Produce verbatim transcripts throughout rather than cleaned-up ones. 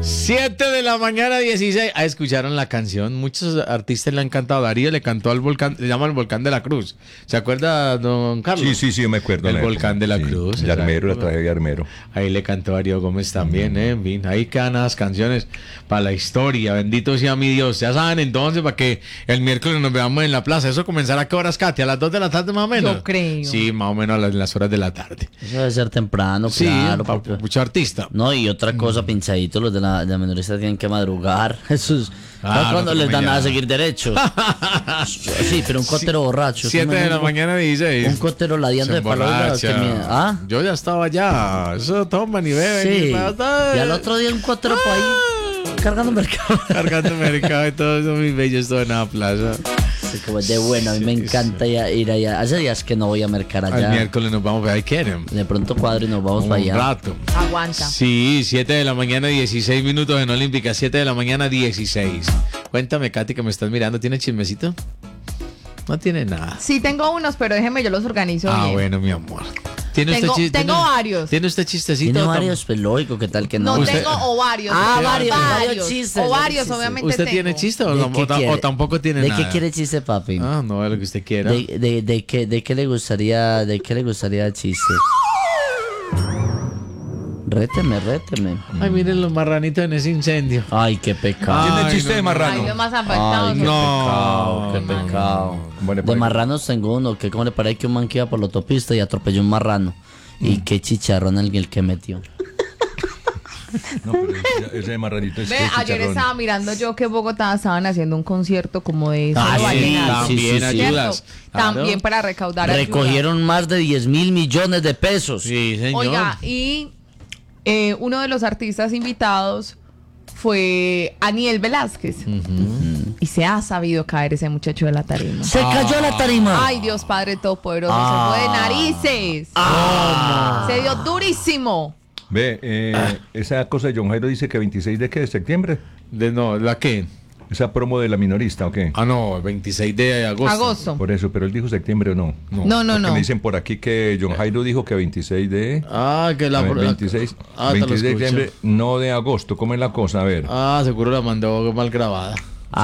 siete de la mañana, dieciséis. Ah, escucharon la canción. Muchos artistas le han cantado. Darío le cantó al volcán, le llama el volcán de la Cruz. ¿Se acuerda, don Carlos? Sí, sí, sí, yo me acuerdo. El la volcán de la sí. Cruz. De Armero, la tragedia de Armero. Ahí le cantó Darío Gómez también, ¿eh? En fin, ahí quedan las canciones para la historia. Bendito sea mi Dios. Ya saben entonces, para que el miércoles nos veamos en la plaza. ¿Eso comenzará a qué horas, Katy? ¿A las dos de la tarde más o menos? Yo creo. Sí, más o menos a las, las horas de la tarde. Eso debe ser temprano, Sí, claro. para porque- mucho artista. No, y otra cosa, pinchaditos, los de la, de la minorista tienen que madrugar. Eso es. Ah, ¿sabes cuando no, les dan ya. a seguir derecho? Sí, pero un cotero borracho. siete ¿sí me de la digo? mañana, dieciséis. Un cotero ladeando Se de palo. emborracha. que me- ¿Ah? Yo ya estaba allá. Eso toman y beben. Sí. Y, Y al otro día un cotero por ahí cargando mercado. cargando mercado y todo eso, muy bello, esto en la plaza. Sí, como es de bueno, a mí me Sí, encanta ya ir allá. Hace días que no voy a mercar Al allá. miércoles nos vamos a ver. Ahí quieren. De pronto cuadro y nos vamos Un para allá. rato. Aguanta. Sí, siete de la mañana, dieciséis minutos en Olímpica. siete de la mañana, dieciséis. Cuéntame, Katy, que me estás mirando. ¿Tiene chismecito? No tiene nada. Sí tengo unos, pero déjeme, yo los organizo Ah, bien. bueno, mi amor. ¿Tiene Tengo- usted chis- tengo tiene- varios. ¿Tiene usted chistecito? Tiene Tam- varios, pues lógico, ¿qué tal que no? No Usted- tengo ovarios. Ah, tengo varios, varios chistes, Ovarios, varios chistes. obviamente ¿Usted tengo. tiene chiste o, ¿De no- qué o ta- quiere? o tampoco tiene ¿De nada? qué quiere chiste, papi? Ah, no, de lo que usted quiera. ¿De, de, de qué, ¿De qué le gustaría, de qué le gustaría el chiste? Réteme, réteme. Ay, miren los marranitos en ese incendio. Ay, qué pecado. ¿Tiene Ay, chiste no, de no. marrano? Ay, los más afectados. Ay, qué No, pecado, qué no, pecado. Bueno, De pues, marranos tengo uno, que como le parece que un man que iba por la autopista y atropelló un marrano. Y qué chicharrón el, el que metió. No, pero ese, ese de marranito es Ve, que ayer chicharrón. estaba mirando yo que Bogotá estaban haciendo un concierto como de Ah, solo sí, vallenato, sí, también sí, sí. ayudas. ¿cierto? Claro. También para recaudar ayuda. Recogieron más de diez mil millones de pesos. Sí, señor. Oiga, y eh, uno de los artistas invitados fue Aniel Velázquez. Y se ha sabido caer ese muchacho de la tarima. Se cayó la tarima. Ay, Dios Padre Todopoderoso, Ah. se fue de narices. Se dio durísimo. Ve, eh, esa cosa de John Jairo dice que veintiséis de qué, de septiembre. De no, ¿la qué? Esa promo de la minorista, ¿o qué? Ah, no, veintiséis de agosto. Agosto. Por eso, pero él dijo septiembre o no. No. No, no, Porque no. me dicen por aquí que John Jairo dijo que veintiséis de... Ah, que la... a ver, veintiséis, Ah, te lo veintiséis de escucho. septiembre, no de agosto. ¿Cómo es la cosa? A ver. Ah, seguro la mandó mal grabada.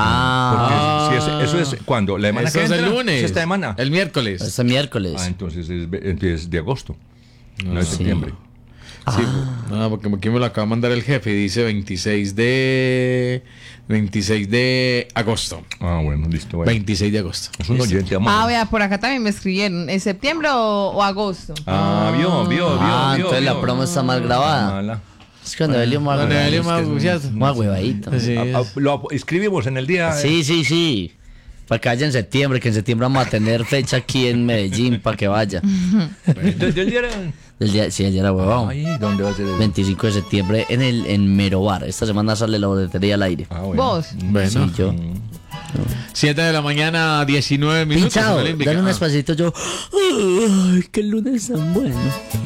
Ah, Porque si es- eso es cuando la semana Eso que es el entra, lunes. es esta semana. El miércoles. este miércoles. Ah, entonces es, es de agosto, no es sí. septiembre. Sí, ah, porque aquí me lo acaba de mandar el jefe y dice veintiséis de... veintiséis de agosto. Ah, bueno, listo. Bueno. veintiséis de agosto. Es un oyente, amor. Ah, vea, por acá también me escribieron. ¿En septiembre o, o agosto? Ah, vio, vio, vio. Ah, vio, entonces la vio. promo está mal grabada. Mala. Es que cuando Evelio más Don Evelio más huevadito. buceado. Más huevadito. Sí. Ah, ah, lo escribimos en el día. eh. Sí, sí, sí. Para que vaya en septiembre, que en septiembre vamos a tener fecha aquí en Medellín para que vaya. Del, del día era- El día, sí, el día era huevado. Ay, ¿dónde va a ser? el- veinticinco de septiembre en el en Merobar. Esta semana sale la boletería al aire. Ah, bueno. ¿Vos? Bueno, Sí, yo. siete de la mañana, diecinueve minutos. Pinchado, en Olímpica. dale un Ah. espacito yo. Ay, qué lunes tan bueno.